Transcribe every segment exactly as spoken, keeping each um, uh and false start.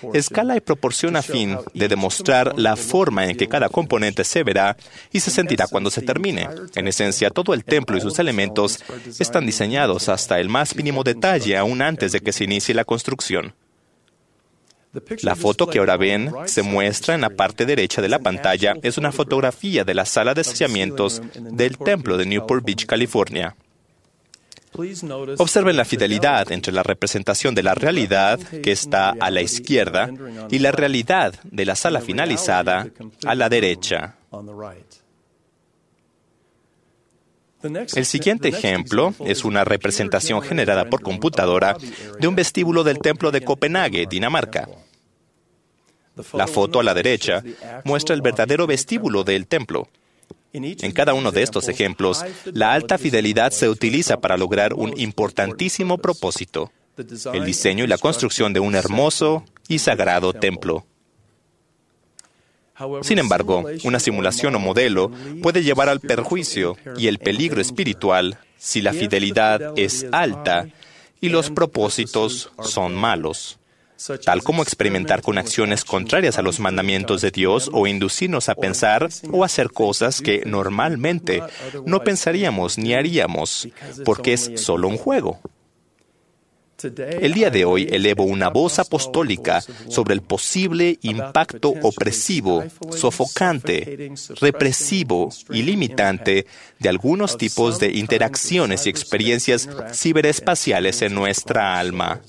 escala y proporción a fin de demostrar la forma en que cada componente se verá y se sentirá cuando se termine. En esencia, todo el templo y sus elementos están diseñados hasta el más mínimo detalle aún antes de que se inicie la construcción. La foto que ahora ven se muestra en la parte derecha de la pantalla. Es una fotografía de la sala de ensayamientos del templo de Newport Beach, California. Observen la fidelidad entre la representación de la realidad, que está a la izquierda, y la realidad de la sala finalizada a la derecha. El siguiente ejemplo es una representación generada por computadora de un vestíbulo del templo de Copenhague, Dinamarca. La foto a la derecha muestra el verdadero vestíbulo del templo. En cada uno de estos ejemplos, la alta fidelidad se utiliza para lograr un importantísimo propósito: el diseño y la construcción de un hermoso y sagrado templo. Sin embargo, una simulación o modelo puede llevar al perjuicio y el peligro espiritual si la fidelidad es alta y los propósitos son malos, tal como experimentar con acciones contrarias a los mandamientos de Dios o inducirnos a pensar o hacer cosas que normalmente no pensaríamos ni haríamos, porque es solo un juego. El día de hoy elevo una voz apostólica sobre el posible impacto opresivo, sofocante, represivo y limitante de algunos tipos de interacciones y experiencias ciberespaciales en nuestra alma.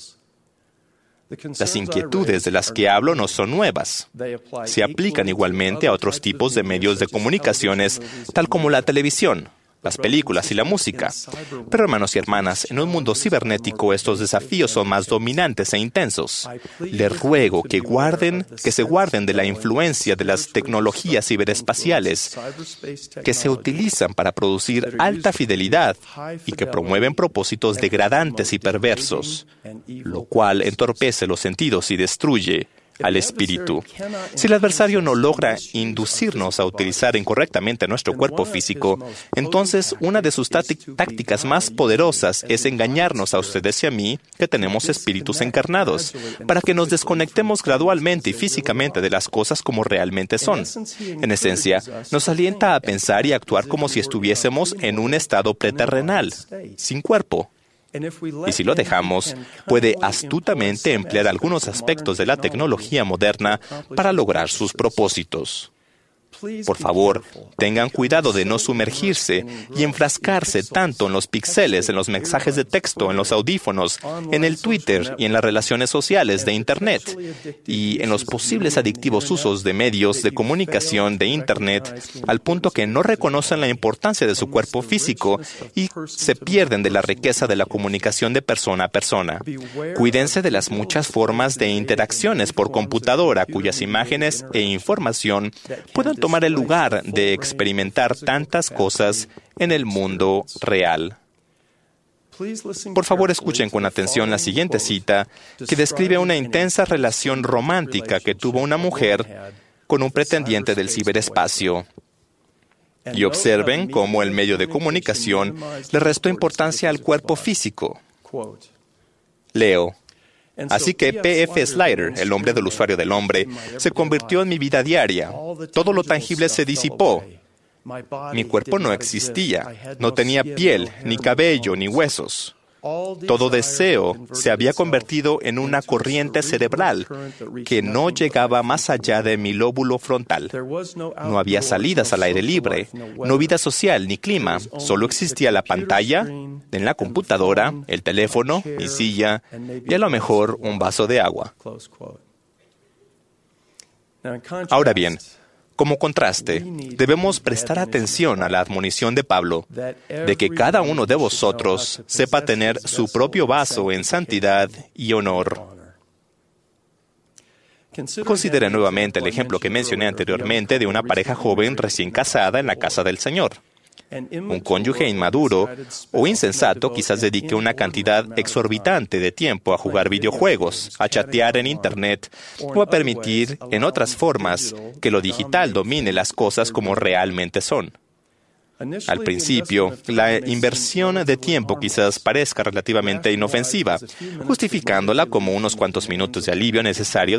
Las inquietudes de las que hablo no son nuevas. Se aplican igualmente a otros tipos de medios de comunicaciones, tal como la televisión, las películas y la música. Pero, hermanos y hermanas, en un mundo cibernético estos desafíos son más dominantes e intensos. Les ruego que guarden, que se guarden de la influencia de las tecnologías ciberespaciales que se utilizan para producir alta fidelidad y que promueven propósitos degradantes y perversos, lo cual entorpece los sentidos y destruye al espíritu. Si el adversario no logra inducirnos a utilizar incorrectamente nuestro cuerpo físico, entonces una de sus tácticas más poderosas es engañarnos a ustedes y a mí, que tenemos espíritus encarnados, para que nos desconectemos gradualmente y físicamente de las cosas como realmente son. En esencia, nos alienta a pensar y actuar como si estuviésemos en un estado preterrenal, sin cuerpo. Y si lo dejamos, puede astutamente emplear algunos aspectos de la tecnología moderna para lograr sus propósitos. Por favor, tengan cuidado de no sumergirse y enfrascarse tanto en los píxeles, en los mensajes de texto, en los audífonos, en el Twitter y en las relaciones sociales de Internet, y en los posibles adictivos usos de medios de comunicación de Internet, al punto que no reconocen la importancia de su cuerpo físico y se pierden de la riqueza de la comunicación de persona a persona. Cuídense de las muchas formas de interacciones por computadora cuyas imágenes e información pueden tomar tomar el lugar de experimentar tantas cosas en el mundo real. Por favor, escuchen con atención la siguiente cita, que describe una intensa relación romántica que tuvo una mujer con un pretendiente del ciberespacio. Y observen cómo el medio de comunicación le restó importancia al cuerpo físico. Leo. Así que P F Slider, el nombre del usuario del hombre, se convirtió en mi vida diaria. Todo lo tangible se disipó. Mi cuerpo no existía. No tenía piel, ni cabello, ni huesos. Todo deseo se había convertido en una corriente cerebral que no llegaba más allá de mi lóbulo frontal. No había salidas al aire libre, no vida social ni clima. Solo existía la pantalla, en la computadora, el teléfono, mi silla y a lo mejor un vaso de agua. Ahora bien, como contraste, debemos prestar atención a la admonición de Pablo de que cada uno de vosotros sepa tener su propio vaso en santidad y honor. Considere nuevamente el ejemplo que mencioné anteriormente de una pareja joven recién casada en la casa del Señor. Un cónyuge inmaduro o insensato quizás dedique una cantidad exorbitante de tiempo a jugar videojuegos, a chatear en Internet o a permitir, en otras formas, que lo digital domine las cosas como realmente son. Al principio, la inversión de tiempo quizás parezca relativamente inofensiva, justificándola como unos cuantos minutos de alivio necesario